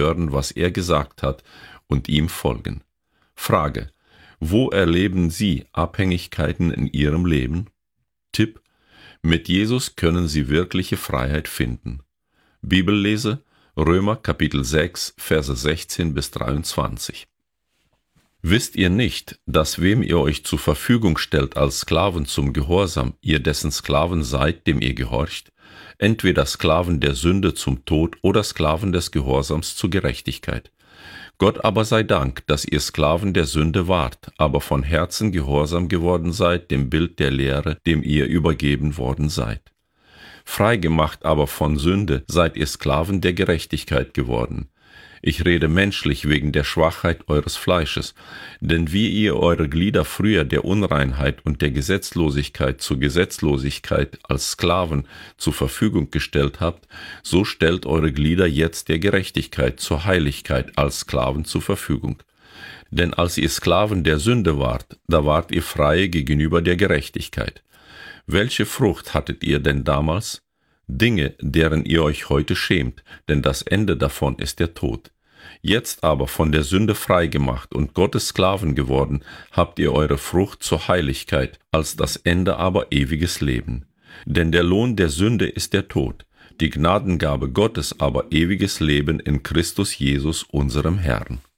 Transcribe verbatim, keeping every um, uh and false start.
hören, was er gesagt hat, und ihm folgen. Frage: Wo erleben Sie Abhängigkeiten in Ihrem Leben? Tipp: Mit Jesus können Sie wirkliche Freiheit finden. Bibellese: Römer Kapitel sechs, Verse sechzehn bis dreiundzwanzig. Wisst ihr nicht, dass wem ihr euch zur Verfügung stellt als Sklaven zum Gehorsam, ihr dessen Sklaven seid, dem ihr gehorcht, entweder Sklaven der Sünde zum Tod oder Sklaven des Gehorsams zur Gerechtigkeit? Gott aber sei Dank, dass ihr Sklaven der Sünde wart, aber von Herzen gehorsam geworden seid dem Bild der Lehre, dem ihr übergeben worden seid. Freigemacht aber von Sünde seid ihr Sklaven der Gerechtigkeit geworden. Ich rede menschlich wegen der Schwachheit eures Fleisches, denn wie ihr eure Glieder früher der Unreinheit und der Gesetzlosigkeit zur Gesetzlosigkeit als Sklaven zur Verfügung gestellt habt, so stellt eure Glieder jetzt der Gerechtigkeit zur Heiligkeit als Sklaven zur Verfügung. Denn als ihr Sklaven der Sünde wart, da wart ihr Freie gegenüber der Gerechtigkeit. Welche Frucht hattet ihr denn damals? Dinge, deren ihr euch heute schämt, denn das Ende davon ist der Tod. Jetzt aber von der Sünde frei gemacht und Gottes Sklaven geworden, habt ihr eure Frucht zur Heiligkeit, als das Ende aber ewiges Leben. Denn der Lohn der Sünde ist der Tod, die Gnadengabe Gottes aber ewiges Leben in Christus Jesus unserem Herrn.